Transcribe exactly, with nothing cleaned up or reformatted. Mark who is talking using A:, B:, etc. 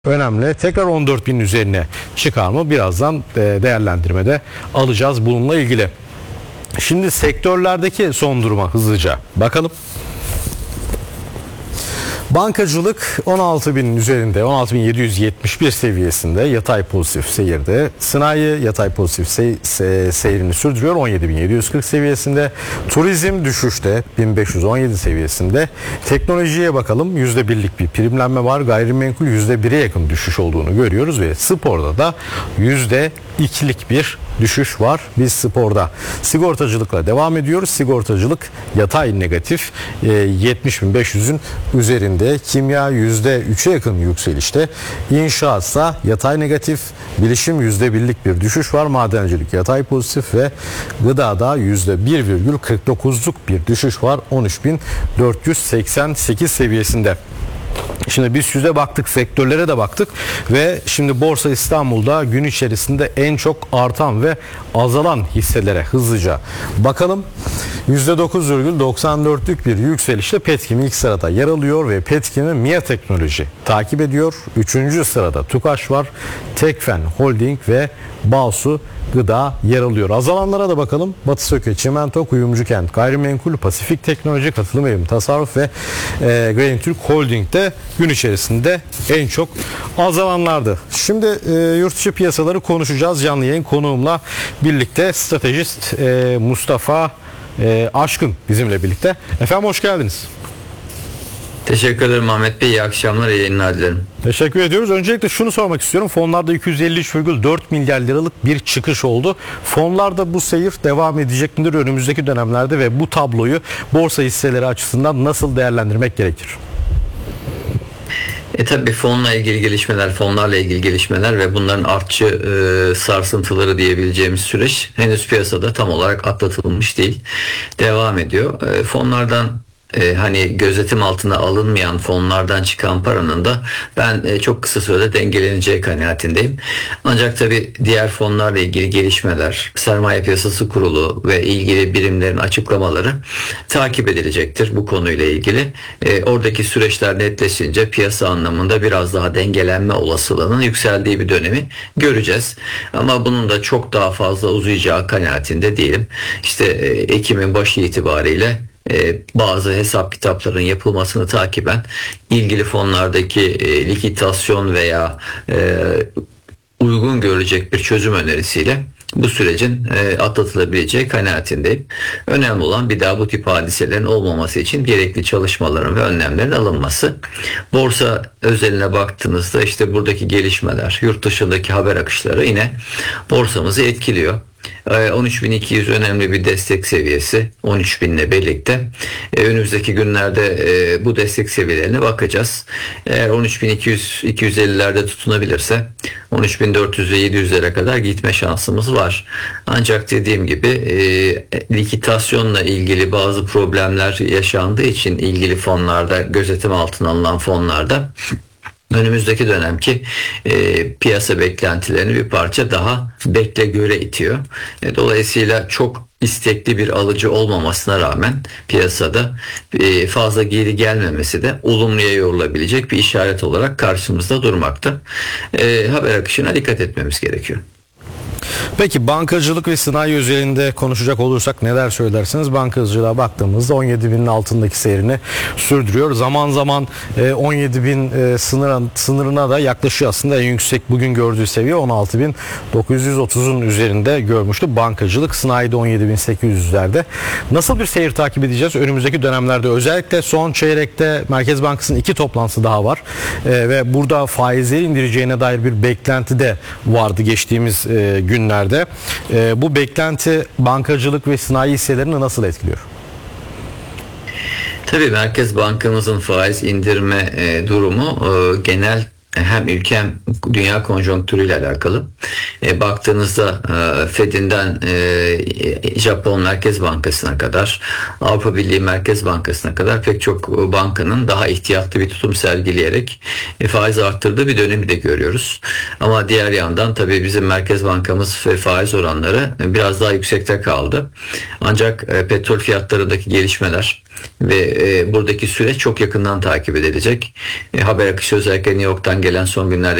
A: önemli. Tekrar on dört binin üzerine çıkar mı? Birazdan değerlendirmede alacağız bununla ilgili. Şimdi sektörlerdeki son duruma hızlıca bakalım. Bankacılık on altı binin üzerinde, on altı bin yedi yüz yetmiş bir seviyesinde yatay pozitif seyirde. Sanayi yatay pozitif sey se seyrini sürdürüyor, on yedi bin yedi yüz kırk seviyesinde. Turizm düşüşte, bin beş yüz on yedi seviyesinde. Teknolojiye bakalım, yüzde birlik bir primlenme var. Gayrimenkul yüzde bire yakın düşüş olduğunu görüyoruz ve sporda da yüzde ikilik bir düşüş var biz sporda. Sigortacılıkla devam ediyoruz. Sigortacılık yatay negatif, yetmiş bin beş yüzün üzerinde. Kimya yüzde üçe yakın yükselişte. İnşaatsa yatay negatif, bilişim yüzde birlik bir düşüş var. Madencilik yatay pozitif ve gıdada yüzde bir virgül kırk dokuzluk bir düşüş var. on üç bin dört yüz seksen sekiz seviyesinde. Şimdi biz yüze baktık, sektörlere de baktık ve şimdi Borsa İstanbul'da gün içerisinde en çok artan ve azalan hisselere hızlıca bakalım. yüzde dokuz virgül doksan dörtlük bir yükselişle Petkim ilk sırada yer alıyor ve Petkim'i MİA Teknoloji takip ediyor. Üçüncü sırada TUKAŞ var. Tekfen Holding ve Bağsu Gıda yer alıyor. Azalanlara da bakalım. Batı Söke, Çimento, Kuyumcu Kent, Gayrimenkul, Pasifik Teknoloji, Katılım Evim Tasarruf ve e, Green Holding'de gün içerisinde en çok azalanlardı. Şimdi e, yurt dışı piyasaları konuşacağız. Canlı yayın konuğumla birlikte stratejist e, Mustafa e, Aşkın bizimle birlikte. Efendim hoş geldiniz.
B: Teşekkür ederim Ahmet Bey. İyi akşamlar, iyi yayınlar dilerim.
A: Teşekkür ediyoruz. Öncelikle şunu sormak istiyorum. Fonlarda iki yüz elli üç virgül dört milyar liralık bir çıkış oldu. Fonlarda bu seyir devam edecek midir önümüzdeki dönemlerde ve bu tabloyu borsa hisseleri açısından nasıl değerlendirmek gerekir?
B: E tabi fonla ilgili gelişmeler, fonlarla ilgili gelişmeler ve bunların artçı e, sarsıntıları diyebileceğimiz süreç henüz piyasada tam olarak atlatılmış değil. Devam ediyor. E, fonlardan Ee, hani gözetim altına alınmayan fonlardan çıkan paranın da ben e, çok kısa sürede dengeleneceği kanaatindeyim. Ancak tabii diğer fonlarla ilgili gelişmeler, sermaye piyasası kurulu ve ilgili birimlerin açıklamaları takip edilecektir bu konuyla ilgili. E, oradaki süreçler netleşince piyasa anlamında biraz daha dengelenme olasılığının yükseldiği bir dönemi göreceğiz. Ama bunun da çok daha fazla uzayacağı kanaatinde değilim. İşte e, Ekim'in başı itibariyle Ee, bazı hesap kitapların yapılmasını takiben ilgili fonlardaki e, likitasyon veya e, uygun görülecek bir çözüm önerisiyle bu sürecin e, atlatılabileceği kanaatindeyim. Önemli olan bir daha bu tip hadiselerin olmaması için gerekli çalışmaların ve önlemlerin alınması. Borsa özeline baktığınızda işte buradaki gelişmeler, yurt dışındaki haber akışları yine borsamızı etkiliyor. on üç bin iki yüz önemli bir destek seviyesi, on üç bin ile birlikte önümüzdeki günlerde bu destek seviyelerine bakacağız. Eğer on üç bin iki yüz iki yüz ellilerde tutunabilirse on üç bin dört yüz ve yedi yüzlere kadar gitme şansımız var. Ancak dediğim gibi e, likitasyonla ilgili bazı problemler yaşandığı için ilgili fonlarda, gözetim altına alınan fonlarda önümüzdeki dönemki e, piyasa beklentilerini bir parça daha bekle göre itiyor. E, dolayısıyla çok istekli bir alıcı olmamasına rağmen piyasada e, fazla geri gelmemesi de olumluya yorulabilecek bir işaret olarak karşımızda durmakta. E, haber akışına dikkat etmemiz gerekiyor.
A: Peki bankacılık ve sanayi üzerinde konuşacak olursak neler söylersiniz? Bankacılığa baktığımızda on yedi binin altındaki seyrini sürdürüyor. Zaman zaman on yedi bin sınırına da yaklaşıyor aslında. En yüksek bugün gördüğü seviye on altı bin dokuz yüz otuzun üzerinde görmüştü. Bankacılık, sanayide on yedi bin sekiz yüzlerde. Nasıl bir seyir takip edeceğiz önümüzdeki dönemlerde? Özellikle son çeyrekte Merkez Bankası'nın iki toplantısı daha var. Ve burada faizleri indireceğine dair bir beklenti de vardı geçtiğimiz günlerde. E, bu beklenti bankacılık ve sanayi hisselerini nasıl etkiliyor?
B: Tabii Merkez Bankamızın faiz indirme e, durumu e, genel hem ülke hem dünya konjonktürüyle alakalı. E, baktığınızda e, Fed'inden e, Japon Merkez Bankası'na kadar, Avrupa Birliği Merkez Bankası'na kadar pek çok bankanın daha ihtiyatlı bir tutum sergileyerek e, faiz arttırdığı bir dönemi de görüyoruz. Ama diğer yandan tabii bizim Merkez Bankamız ve faiz oranları biraz daha yüksekte kaldı. Ancak e, petrol fiyatlarındaki gelişmeler ve e, buradaki süreç çok yakından takip edilecek. E, haber akışı özellikle New York'tan gelen son günlerde